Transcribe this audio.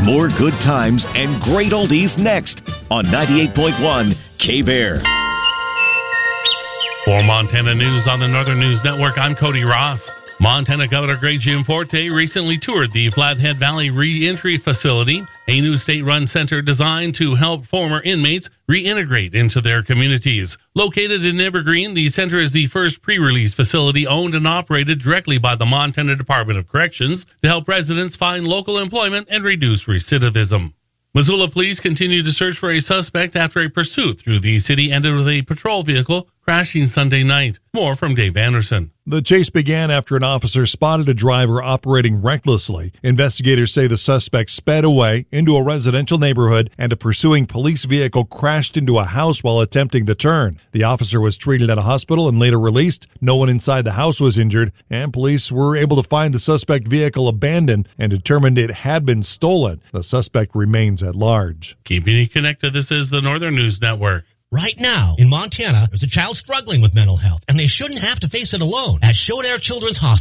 More good times and great oldies next on 98.1 K-Bear. For Montana News on the Northern News Network, I'm Cody Ross. Montana Governor Greg Gianforte recently toured the Flathead Valley Reentry Facility, a new state-run center designed to help former inmates reintegrate into their communities. Located in Evergreen, the center is the first pre-release facility owned and operated directly by the Montana Department of Corrections to help residents find local employment and reduce recidivism. Missoula police continue to search for a suspect after a pursuit through the city ended with a patrol vehicle crashing Sunday night. More from Dave Anderson. The chase began after an officer spotted a driver operating recklessly. Investigators say the suspect sped away into a residential neighborhood and a pursuing police vehicle crashed into a house while attempting the turn. The officer was treated at a hospital and later released. No one inside the house was injured, and police were able to find the suspect vehicle abandoned and determined it had been stolen. The suspect remains at large. Keeping you connected, this is the Northern News Network. Right now, in Montana, there's a child struggling with mental health, and they shouldn't have to face it alone. At Shodair Children's Hospital,